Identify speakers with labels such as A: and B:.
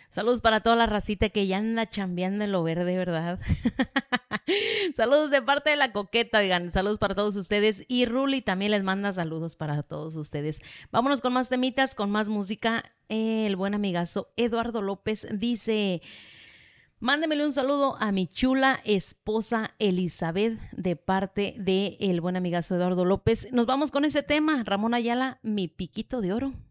A: Saludos para toda la racita que ya anda chambeando en lo verde, ¿verdad? Saludos de parte de la Coqueta, oigan, saludos para todos ustedes. Y Ruli también les manda saludos para todos ustedes. Vámonos con más temitas, con más música. El buen amigazo Eduardo López dice: mándemele un saludo a mi chula esposa Elizabeth de parte de el buen amigazo Eduardo López. Nos vamos con ese tema, Ramón Ayala, Mi Piquito de Oro.